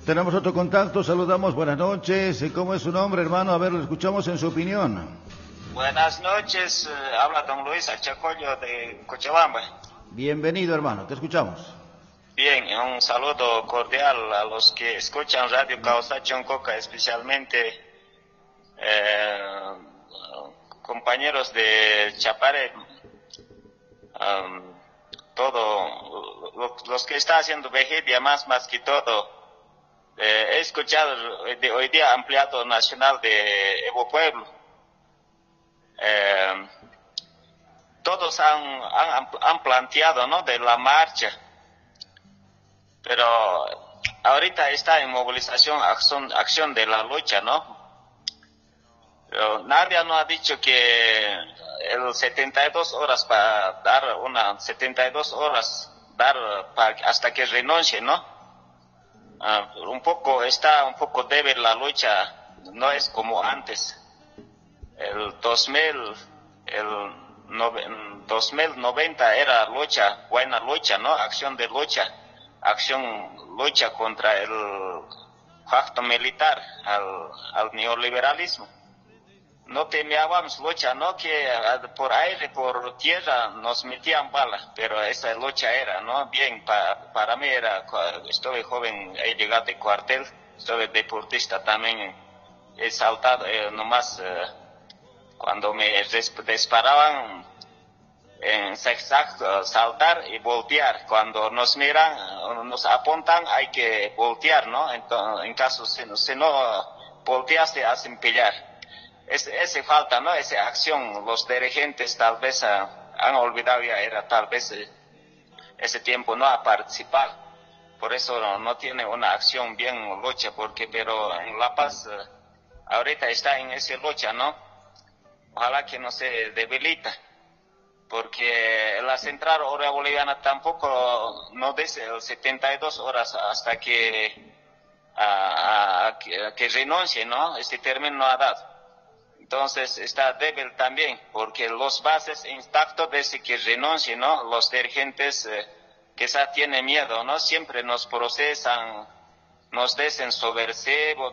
Tenemos otro contacto, saludamos, buenas noches. ¿Cómo es su nombre, hermano? A ver, lo escuchamos en su opinión. Buenas noches, habla don Luis Achacollo de Cochabamba. Bienvenido, hermano, te escuchamos. Bien, un saludo cordial a los que escuchan Radio Causa Choncoca, especialmente compañeros de Chapare, los que están haciendo vigilia más que todo. He escuchado hoy día ampliado nacional de Evo Pueblo. Todos han planteado, ¿no?, de la marcha, pero ahorita está en movilización, acción de la lucha, ¿no? Pero nadie no ha dicho que el 72 horas para dar 72 horas hasta que renuncie, ¿no? Está un poco débil la lucha, no es como antes. El 2090 era buena lucha, ¿no? Lucha contra el pacto militar, al neoliberalismo. No temíamos lucha, ¿no? Que por aire, por tierra nos metían balas, pero esa lucha era, ¿no? Bien, para mí estuve joven, he llegado de cuartel, estuve deportista también, he saltado, nomás cuando me disparaban en zigzag, saltar y voltear. Cuando nos miran, nos apuntan, hay que voltear, ¿no? Entonces, en caso, si no volteas, te hacen pillar. Ese falta, ¿no? Esa acción, los dirigentes tal vez han olvidado ya, era tal vez ese tiempo no a participar. Por eso no tiene una acción bien lucha, pero en La Paz ahorita está en esa lucha, ¿no? Ojalá que no se debilita, porque la central hora boliviana tampoco no dice 72 horas hasta que renuncie, ¿no? Este término no ha dado. Entonces está débil también, porque los bases intactos desde que renuncie, ¿no? Los dirigentes quizá tienen miedo, ¿no? Siempre nos procesan, nos dicen subversivo,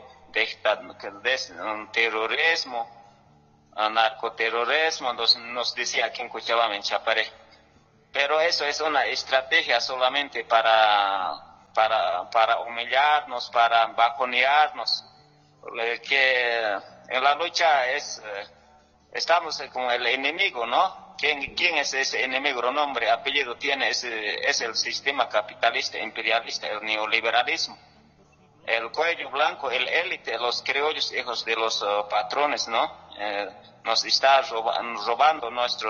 terrorismo, narcoterrorismo, nos decía aquí en Cochabamba, en Chapare. Pero eso es una estrategia solamente para humillarnos, para bajonearnos, que en la lucha estamos como el enemigo, ¿no? ¿Quién es ese enemigo? Nombre, apellido tiene, es el sistema capitalista, imperialista, el neoliberalismo. El cuello blanco, el élite, los criollos, hijos de los patrones, ¿no? Nos está robando nuestra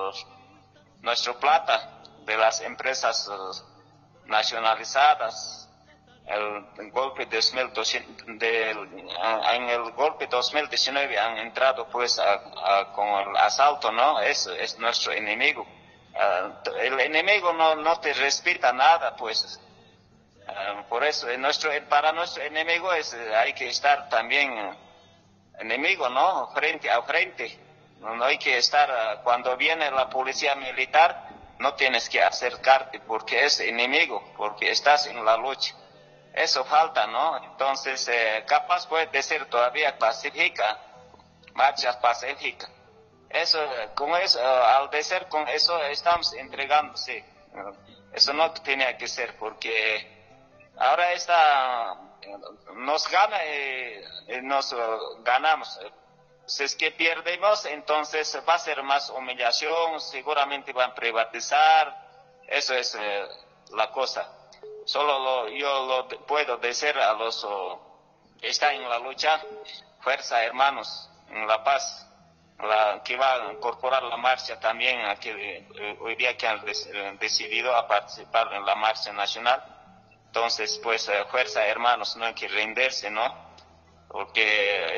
plata de las empresas nacionalizadas. El golpe en el golpe 2019 han entrado pues con el asalto, ¿no? Eso es nuestro enemigo. El enemigo no te respeta nada, pues. Por eso para nuestro enemigo hay que estar también enemigo, ¿no? Frente a frente. No hay que estar, cuando viene la policía militar, no tienes que acercarte porque es enemigo, porque estás en la lucha. Eso falta, ¿no? Entonces, capaz puede ser todavía pacífica, marchas pacíficas. Eso, al decir con eso estamos entregándose. Eso no tenía que ser, porque ahora nos gana y nos ganamos. Si es que perdemos, entonces va a ser más humillación, seguramente van a privatizar. Eso es la cosa. Solo yo lo puedo decir a los que están en la lucha: fuerza, hermanos, en La Paz, que va a incorporar la marcha también, hoy día que han decidido a participar en la marcha nacional. Entonces, pues, fuerza, hermanos, no hay que rendirse, ¿no? Porque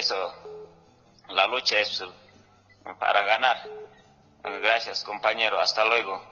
la lucha es para ganar. Gracias, compañero, hasta luego.